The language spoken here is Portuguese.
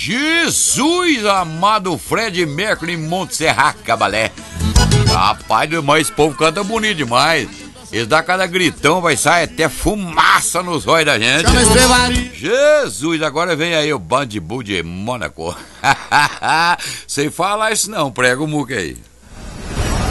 Jesus amado, Fred Mercury em Montserrat Cabalé. Rapaz, mas esse povo canta bonito demais. Eles dão cada gritão, vai sair até fumaça nos olhos da gente. Jesus, agora vem aí o Band Bull de Mônaco. Sem falar isso não, prega o muque aí.